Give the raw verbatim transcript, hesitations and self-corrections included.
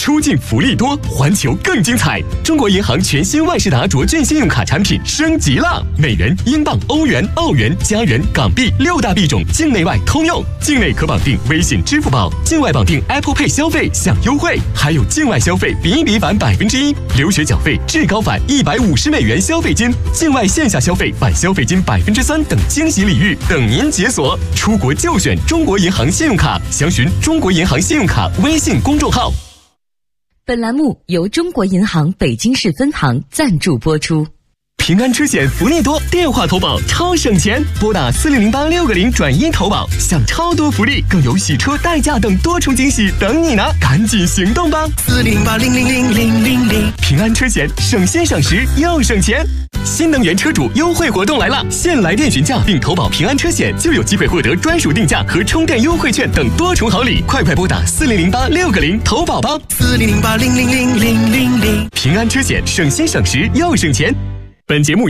出境福利多，环球更精彩。中国银行全新万事达卓券信用卡产品升级了，美元、英镑、欧元、澳元、加元、港币六大币种境内外通用，境内可绑定微信、支付宝，境外绑定 Apple Pay 消费享优惠，还有境外消费比比返百分之一，留学缴费至高返一百五十美元消费金，境外线下消费返消费金百分之三等惊喜礼遇等您解锁。出国就选中国银行信用卡，详询中国银行信用卡微信公众号。 本栏目由中国银行北京市分行赞助播出。 平安车险福利多，电话投保超省钱，拨打四零零八六个零转一投保，享超多福利，更有洗车、代驾等多重惊喜等你拿，赶紧行动吧！ 四零八零零零零零零， 平安车险省心省时又省钱。新能源车主优惠活动来了，现来电询价并投保平安车险，就有机会获得专属定价和充电优惠券等多重好礼，快快拨打四零零八六个零投保吧！ 四零零八零零零零零零， 平安车险省心省时又省钱。本节目